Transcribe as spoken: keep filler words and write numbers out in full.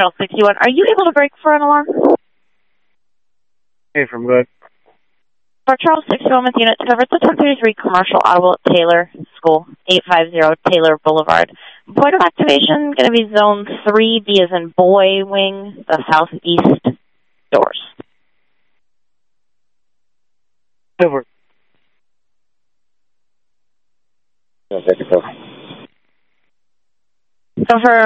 Charles sixty-one. Are you able to break for an alarm? Hey, from good. For Charles sixty-one with unit to cover, it's a ten thirty-three commercial audible at Taylor School, eight fifty Taylor Boulevard. Point of activation going to be zone three, B as in boy wing, the southeast doors. Over. So for